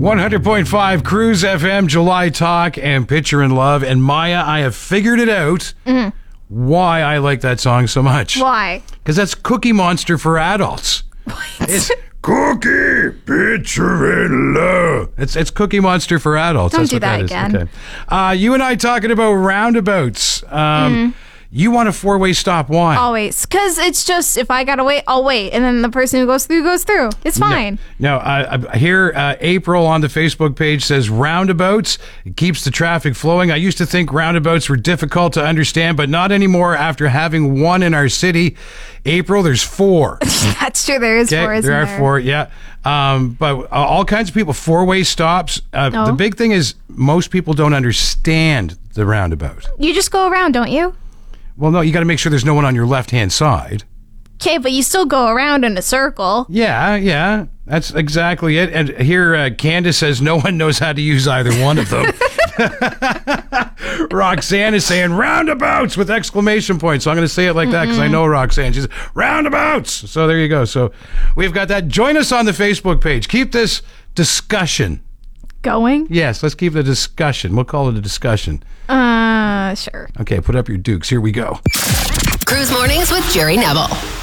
100.5 Cruise FM, July Talk, and Picture in Love. And Maya, I have figured it out why I like that song so much. Why? Because that's Cookie Monster for adults. It's Cookie Picture in Love. It's Cookie Monster for adults. Don't That's do what that is. again. Okay. You and I talking about roundabouts. You want a four-way stop. Why? Always. Because it's just, if I gotta wait, I'll wait. And then the person who goes through. It's fine. No, here, April on the Facebook page says roundabouts. It keeps the traffic flowing. I used to think roundabouts were difficult to understand, but not anymore after having one in our city. April, there's 4. That's true. There is 4, isn't there there? are 4, yeah. But all kinds of people, four-way stops. The big thing is most people don't understand the roundabout. You just go around, don't you? Well, no, you got to make sure there's no one on your left-hand side. Okay, but you still go around in a circle. Yeah. That's exactly it. And here, Candace says no one knows how to use either one of them. Roxanne is saying roundabouts with exclamation points. So I'm going to say it like that because I know Roxanne. She's roundabouts. So there you go. So we've got that. Join us on the Facebook page. Keep this discussion going. Yes, let's keep the discussion. We'll call it a discussion. Sure. Okay, put up your dukes. Here we go. Cruise Mornings with Jerry Neville.